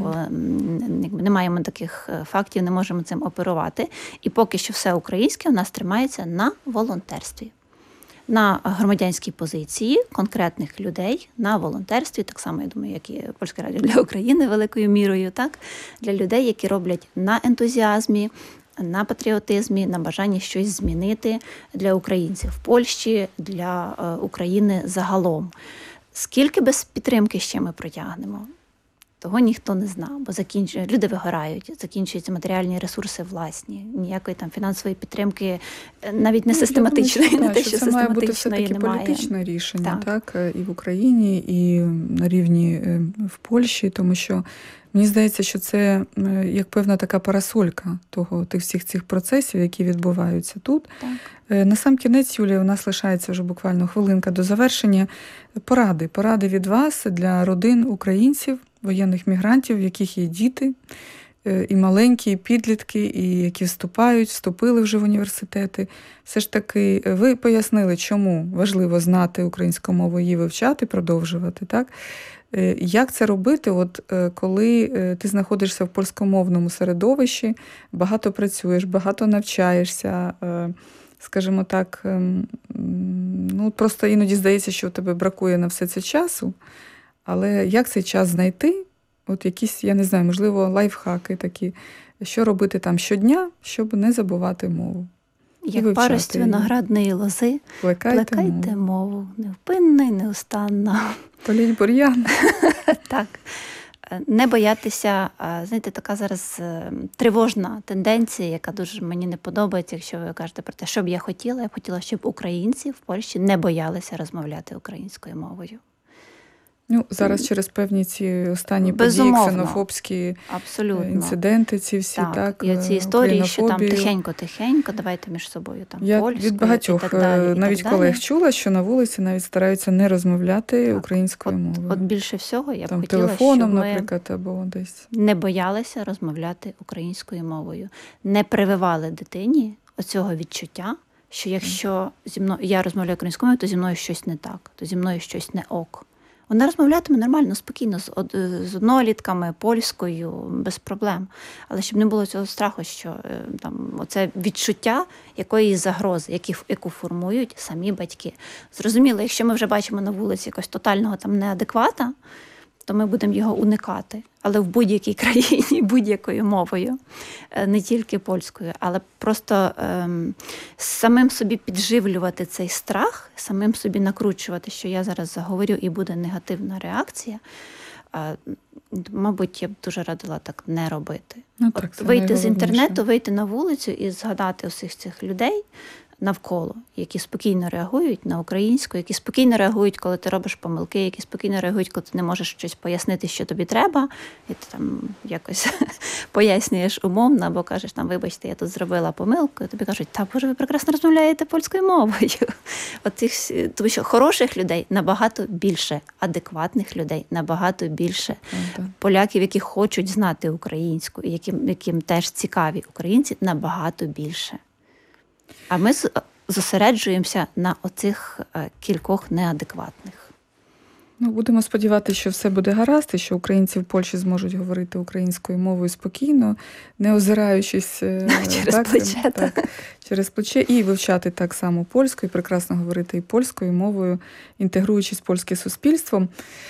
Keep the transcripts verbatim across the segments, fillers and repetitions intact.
бо не маємо таких фактів, не можемо цим оперувати. І поки що все українське у нас тримається на волонтерстві. На громадянській позиції конкретних людей, на волонтерстві, так само, я думаю, як і Польське радіо для України великою мірою, так, для людей, які роблять на ентузіазмі, на патріотизмі, на бажанні щось змінити для українців в Польщі, для України загалом. Скільки без підтримки ще ми протягнемо? Того ніхто не знав, бо закінчує, люди вигорають, закінчуються матеріальні ресурси власні, ніякої там фінансової підтримки, навіть не ну, систематичної, думаю, не те, що, що це має бути все-таки політичне рішення, так. так, і в Україні, і на рівні в Польщі, тому що мені здається, що це як певна така парасолька того, тих всіх цих процесів, які відбуваються тут. Так. На сам кінець, Юлія, у нас лишається вже буквально хвилинка до завершення. Поради, поради від вас для родин українців, воєнних мігрантів, в яких є діти, і маленькі, і підлітки, і які вступають, вступили вже в університети. Все ж таки, ви пояснили, чому важливо знати українську мову, її вивчати, продовжувати, так? Як це робити, от коли ти знаходишся в польськомовному середовищі, багато працюєш, багато навчаєшся, скажімо так, ну просто іноді здається, що в тебе бракує на все це часу, але як цей час знайти? От якісь, я не знаю, можливо, лайфхаки такі, що робити там щодня, щоб не забувати мову. Як парость виноградної лози, плекайте, плекайте мову. мову. Невпинно і неустанно. Політь бур'ян. Так. Не боятися, знаєте, така зараз тривожна тенденція, яка дуже мені не подобається, якщо ви кажете про те, що б я хотіла. Я б хотіла, щоб українці в Польщі не боялися розмовляти українською мовою. Ну, зараз через певні ці останні події, ксенофобські Абсолютно. інциденти, ці всі, так, так і ці історії, що там тихенько-тихенько, давайте між собою там Я польською від багатьох і так далі, навіть і так колег далі. чула, що на вулиці навіть стараються не розмовляти так. українською от, мовою. От більше всього я там, б хотіла, телефоном, щоб ми наприклад, або десь. не боялися розмовляти українською мовою, не прививали дитині оцього відчуття, що якщо зі мною я розмовляю українською мовою, то зі мною щось не так, то зі мною щось не ок. Вона розмовлятиме нормально, спокійно, з, од, з однолітками, польською, без проблем. Але щоб не було цього страху, що там, оце відчуття якоїсь загрози, які, яку формують самі батьки. Зрозуміло, якщо ми вже бачимо на вулиці якогось тотального там неадеквата, то ми будемо його уникати. Але в будь-якій країні, будь-якою мовою, не тільки польською, але просто ем, самим собі підживлювати цей страх, самим собі накручувати, що я зараз заговорю і буде негативна реакція, е, мабуть, я б дуже радила так не робити. Ну, так, От вийти з інтернету, вийти на вулицю і згадати усіх цих людей навколо, які спокійно реагують на українську, які спокійно реагують, коли ти робиш помилки, які спокійно реагують, коли ти не можеш щось пояснити, що тобі треба, і ти там якось пояснюєш умовно, або кажеш, там, вибачте, я тут зробила помилку, і тобі кажуть, та, боже, ви прекрасно розмовляєте польською мовою. От цих, тому що хороших людей набагато більше, адекватних людей набагато більше, mm-hmm. поляків, які хочуть знати українську, і яким, яким теж цікаві українці, набагато більше. А ми зосереджуємося на оцих кількох неадекватних. Ну, будемо сподіватися, що все буде гаразд, і що українці в Польщі зможуть говорити українською мовою спокійно, не озираючись через так, плече, так, так. через плече, і вивчати так само польською, прекрасно говорити і польською мовою, інтегруючись в польське суспільство.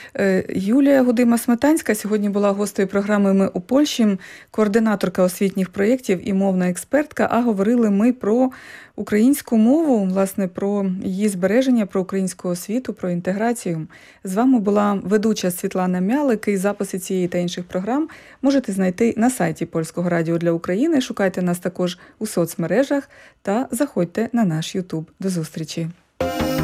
Юлія Гудима-Сметанська сьогодні була гостею програми «Ми у Польщі», координаторка освітніх проєктів і мовна експертка, а говорили ми про українську мову, власне, про її збереження, про українську освіту, про інтеграцію. З вами була ведуча Світлана Мялик, і записи цієї та інших програм можете знайти на сайті Польського радіо для України. Шукайте нас також у соцмережах та заходьте на наш Ютуб. До зустрічі!